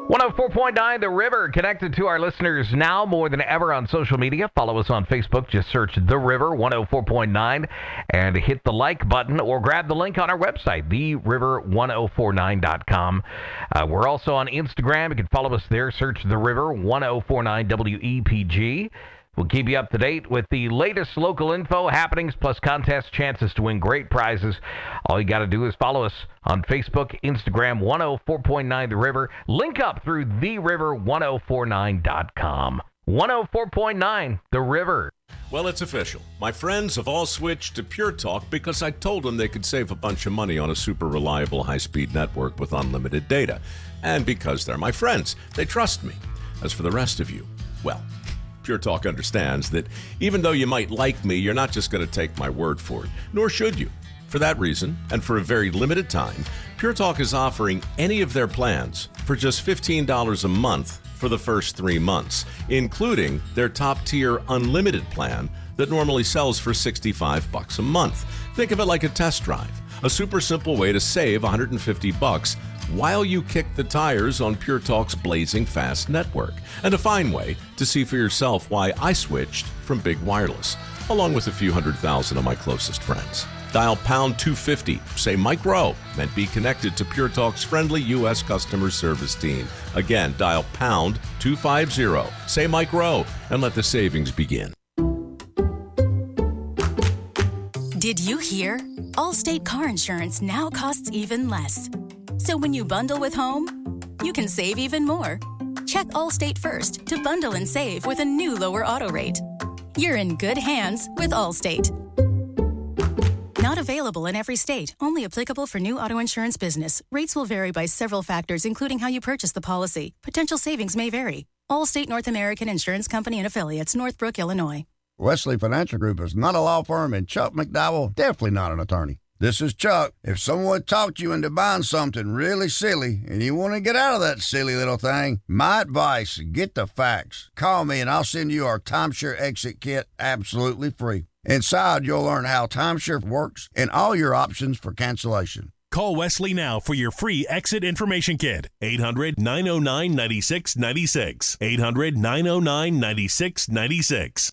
104.9 The River, connected to our listeners now more than ever on social media. Follow us on Facebook. Just search The River 104.9 and hit the like button or grab the link on our website, theriver1049.com. We're also on Instagram. You can follow us there. Search The River 1049 WEPG. We'll keep you up to date with the latest local info, happenings, plus contest chances to win great prizes. All you got to do is follow us on Facebook, Instagram, 104.9 The River. Link up through theriver1049.com. 104.9 The River. Well, it's official. My friends have all switched to Pure Talk because I told them they could save a bunch of money on a super reliable high-speed network with unlimited data. And because they're my friends, they trust me. As for the rest of you, well, Pure Talk understands that even though you might like me, you're not just going to take my word for it, nor should you. For that reason, and for a very limited time, Pure Talk is offering any of their plans for just $15 a month for the first 3 months, including their top-tier unlimited plan that normally sells for $65 a month. Think of it like a test drive, a super simple way to save $150 while you kick the tires on Pure Talk's blazing fast network, and a fine way to see for yourself why I switched from big wireless, along with a few 100,000 of my closest friends. Dial pound 250, say Mike Rowe, and be connected to Pure Talk's friendly U.S. customer service team. Again, dial pound 250, say Mike Rowe, and let the savings begin. Did you hear? Allstate car insurance now costs even less. So when you bundle with home, you can save even more. Check Allstate first to bundle and save with a new lower auto rate. You're in good hands with Allstate. Not available in every state. Only applicable for new auto insurance business. Rates will vary by several factors, including how you purchase the policy. Potential savings may vary. Allstate North American Insurance Company and Affiliates, Northbrook, Illinois. Wesley Financial Group is not a law firm, and Chuck McDowell definitely not an attorney. This is Chuck. If someone talked you into buying something really silly and you want to get out of that silly little thing, my advice, get the facts. Call me and I'll send you our timeshare exit kit absolutely free. Inside, you'll learn how timeshare works and all your options for cancellation. Call Wesley now for your free exit information kit. 800-909-9696. 800-909-9696.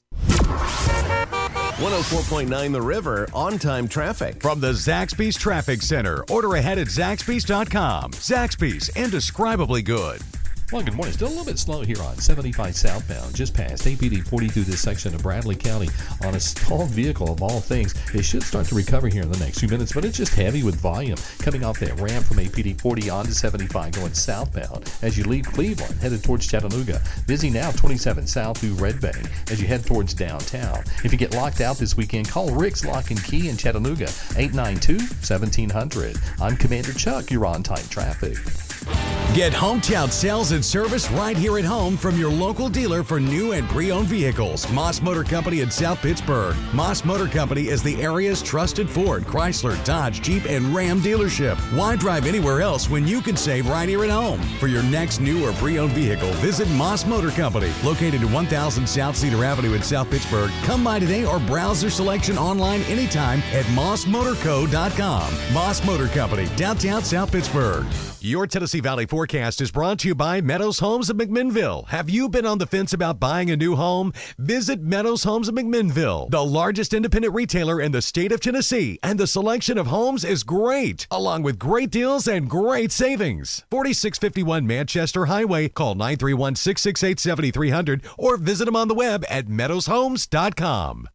104.9 The River, on-time traffic. From the Zaxby's Traffic Center. Order ahead at Zaxby's.com. Zaxby's, indescribably good. Well, good morning. Still a little bit slow here on 75 southbound, just past APD 40 through this section of Bradley County on a stalled vehicle of all things. It should start to recover here in the next few minutes, but it's just heavy with volume coming off that ramp from APD 40 onto 75 going southbound as you leave Cleveland, headed towards Chattanooga. Busy now 27 south through Red Bank as you head towards downtown. If you get locked out this weekend, call Rick's Lock and Key in Chattanooga, 892-1700. I'm Commander Chuck, your on-time traffic. Get hometown sales and service right here at home from your local dealer for new and pre-owned vehicles. Moss Motor Company in South Pittsburgh. Moss Motor Company is the area's trusted Ford, Chrysler, Dodge, Jeep, and Ram dealership. Why drive anywhere else when you can save right here at home? For your next new or pre-owned vehicle, visit Moss Motor Company, located at 1000 South Cedar Avenue in South Pittsburgh. Come by today or browse their selection online anytime at mossmotorco.com. Moss Motor Company, downtown South Pittsburgh. Your Tennessee Valley forecast is brought to you by Meadows Homes of McMinnville. Have you been on the fence about buying a new home? Visit Meadows Homes of McMinnville, the largest independent retailer in the state of Tennessee, and the selection of homes is great, along with great deals and great savings. 4651 Manchester Highway. Call 931-668-7300 or visit them on the web at meadowshomes.com.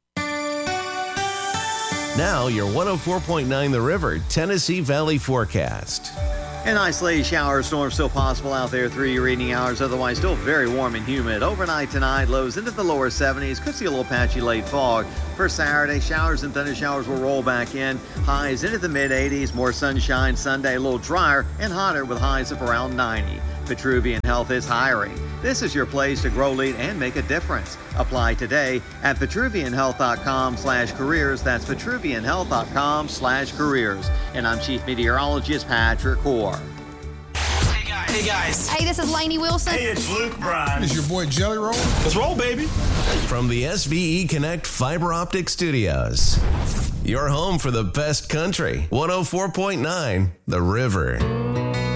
Now, your 104.9 The River, Tennessee Valley forecast. An isolated shower or storm still possible out there through your evening hours. Otherwise, still very warm and humid. Overnight tonight, lows into the lower 70s. Could see a little patchy late fog. For Saturday, showers and thunder showers will roll back in. Highs into the mid-80s. More sunshine Sunday, a little drier and hotter with highs of around 90. Vitruvian Health is hiring. This is your place to grow, lead, and make a difference. Apply today at vitruvianhealth.com/careers. That's vitruvianhealth.com/careers. And I'm Chief Meteorologist Patrick Core. Hey guys. Hey, this is Lainey Wilson. Hey, it's Luke Bryan. This is your boy Jelly Roll. Let's roll, baby. From the SVE Connect Fiber Optic Studios. Your home for the best country. 104.9 The River.